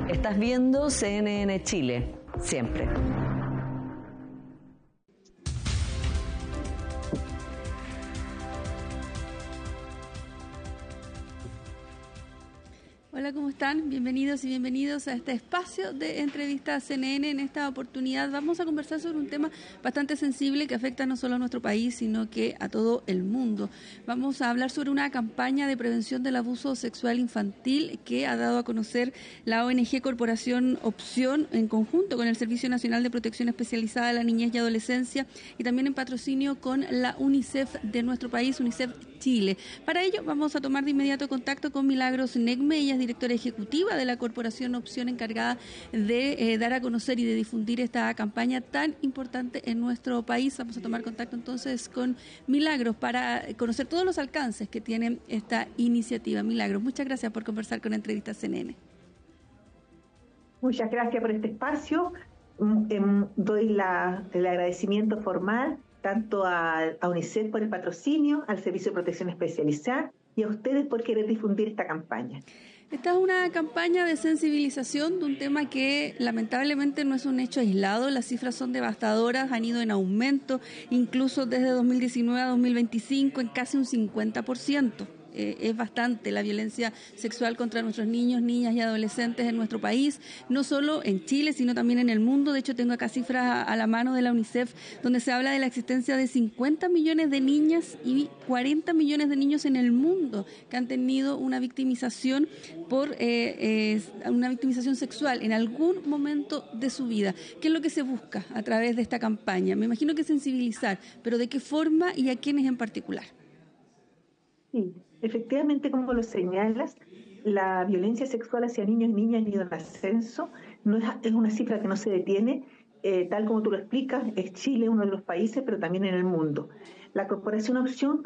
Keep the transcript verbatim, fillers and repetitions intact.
Estás viendo C N N Chile, siempre. Hola, ¿cómo están? Bienvenidos y bienvenidos a este espacio de entrevista a C N N. En esta oportunidad vamos a conversar sobre un tema bastante sensible que afecta no solo a nuestro país, sino que a todo el mundo. Vamos a hablar sobre una campaña de prevención del abuso sexual infantil que ha dado a conocer la O N G Corporación Opción en conjunto con el Servicio Nacional de Protección Especializada de la Niñez y Adolescencia y también en patrocinio con la UNICEF de nuestro país, UNICEF Chile. Para ello vamos a tomar de inmediato contacto con Milagros Negme, ella es directora ejecutiva de la Corporación Opción encargada de eh, dar a conocer y de difundir esta campaña tan importante en nuestro país. Vamos a tomar contacto entonces con Milagros para conocer todos los alcances que tiene esta iniciativa. Milagros, muchas gracias por conversar con Entrevista C N N. Muchas gracias por este espacio. Doy la, el agradecimiento formal tanto a, a UNICEF por el patrocinio, al Servicio de Protección Especializada y a ustedes por querer difundir esta campaña. Esta es una campaña de sensibilización de un tema que lamentablemente no es un hecho aislado. Las cifras son devastadoras, han ido en aumento, incluso desde dos mil diecinueve a dos mil veinticinco en casi un cincuenta por ciento. Eh, es bastante la violencia sexual contra nuestros niños, niñas y adolescentes en nuestro país, no solo en Chile, sino también en el mundo. De hecho, tengo acá cifras a la mano de la UNICEF, donde se habla de la existencia de cincuenta millones de niñas y cuarenta millones de niños en el mundo que han tenido una victimización por eh, eh, una victimización sexual en algún momento de su vida. ¿Qué es lo que se busca a través de esta campaña? Me imagino que sensibilizar, pero ¿de qué forma y a quiénes en particular? Sí, efectivamente, como lo señalas, la violencia sexual hacia niños y niñas ha ido en ascenso. No es, es una cifra que no se detiene, eh, tal como tú lo explicas, es Chile uno de los países, pero también en el mundo. La Corporación Opción